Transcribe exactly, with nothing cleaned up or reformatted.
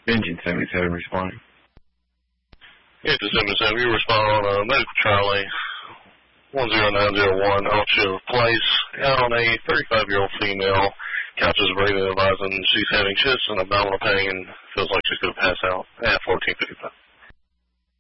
Engine seventy-seven responding. Engine seventy-seven, you respond on a medical Charlie one zero nine zero one, Ocean Place, out on a thirty-five-year-old female. Couches breathing, advising she's having shifts and abdominal pain and feels like she's going to pass out at fourteen fifty-five.